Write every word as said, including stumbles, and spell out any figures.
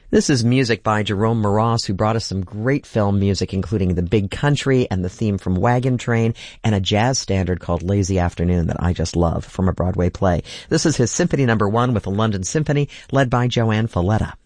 This is music by Jerome Moross, who brought us some great film music, including The Big Country and the theme from Wagon Train, and a jazz standard called Lazy Afternoon that I just love from a Broadway play. This is his Symphony Number One with the London Symphony, led by Joanne Falletta.